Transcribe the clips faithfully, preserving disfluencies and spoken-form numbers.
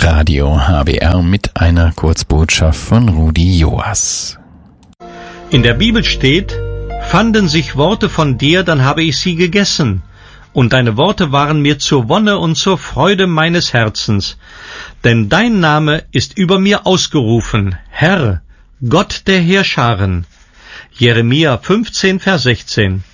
Radio H B R mit einer Kurzbotschaft von Rudi Joas. In der Bibel steht: Fanden sich Worte von dir, dann habe ich sie gegessen. Und deine Worte waren mir zur Wonne und zur Freude meines Herzens. Denn dein Name ist über mir ausgerufen, Herr, Gott der Heerscharen. Jeremia fünfzehn, Vers sechzehn.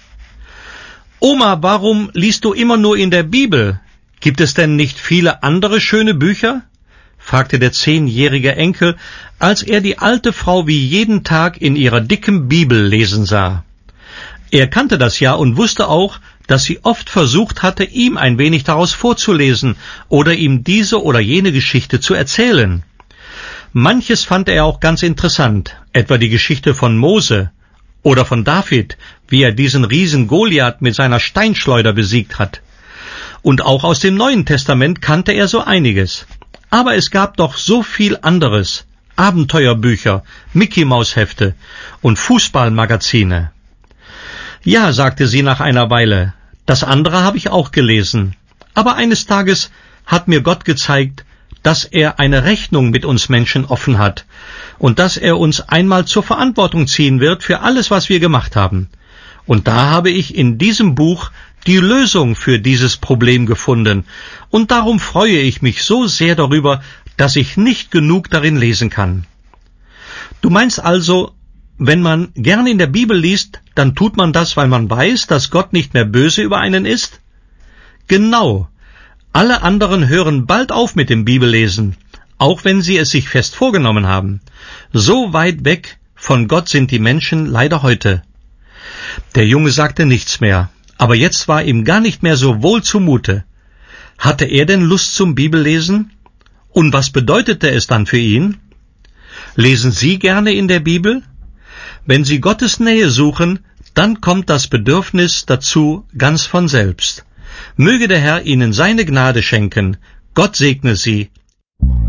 Oma, warum liest du immer nur in der Bibel? Gibt es denn nicht viele andere schöne Bücher? Fragte der zehnjährige Enkel, als er die alte Frau wie jeden Tag in ihrer dicken Bibel lesen sah. Er kannte das ja und wusste auch, dass sie oft versucht hatte, ihm ein wenig daraus vorzulesen oder ihm diese oder jene Geschichte zu erzählen. Manches fand er auch ganz interessant, etwa die Geschichte von Mose oder von David, wie er diesen Riesen Goliath mit seiner Steinschleuder besiegt hat. Und auch aus dem Neuen Testament kannte er so einiges. Aber es gab doch so viel anderes: Abenteuerbücher, Mickey-Maus-Hefte und Fußballmagazine. Ja, sagte sie nach einer Weile, das andere habe ich auch gelesen. Aber eines Tages hat mir Gott gezeigt, dass er eine Rechnung mit uns Menschen offen hat und dass er uns einmal zur Verantwortung ziehen wird für alles, was wir gemacht haben. Und da habe ich in diesem Buch die Lösung für dieses Problem gefunden. Und darum freue ich mich so sehr darüber, dass ich nicht genug darin lesen kann. Du meinst also, wenn man gern in der Bibel liest, dann tut man das, weil man weiß, dass Gott nicht mehr böse über einen ist? Genau. Alle anderen hören bald auf mit dem Bibellesen, auch wenn sie es sich fest vorgenommen haben. So weit weg von Gott sind die Menschen leider heute. Der Junge sagte nichts mehr, aber jetzt war ihm gar nicht mehr so wohl zumute. Hatte er denn Lust zum Bibellesen? Und was bedeutete es dann für ihn? Lesen Sie gerne in der Bibel? Wenn Sie Gottes Nähe suchen, dann kommt das Bedürfnis dazu ganz von selbst. Möge der Herr Ihnen seine Gnade schenken. Gott segne Sie.